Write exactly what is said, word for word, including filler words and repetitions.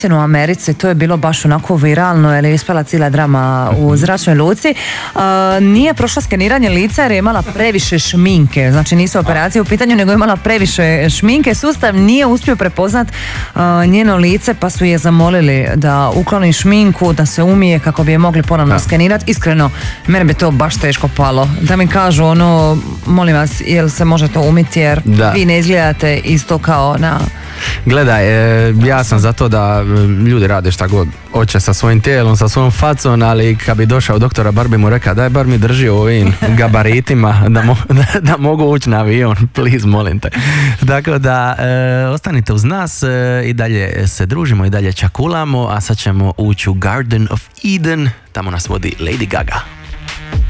u Americi, to je bilo baš onako viralno jer je ispala cijela drama u zračnoj luci. Uh, nije prošla skeniranje lica jer je imala previše šminke, znači nisu operacije u pitanju nego je imala previše šminke. Sustav nije uspio prepoznat uh, njeno lice pa su je zamolili da ukloni šminku, da se umije kako bi je mogli ponovno skenirati. Iskreno, mene bi to baš teško palo. Da mi kažu ono, molim vas, jel se može to umiti jer da. Vi ne izgledate isto kao na... Gledaj, ja sam za to da ljudi rade šta god hoće sa svojim tijelom, sa svojom facom, ali kad bi došao doktora, bar bi mu rekao daj bar mi drži u ovim gabaritima da, mo, da, da mogu ući na avion, please, molim te. Tako da, e, ostanite uz nas, e, i dalje se družimo, i dalje čakulamo, a sad ćemo ući u Garden of Eden, tamo nas vodi Lady Gaga.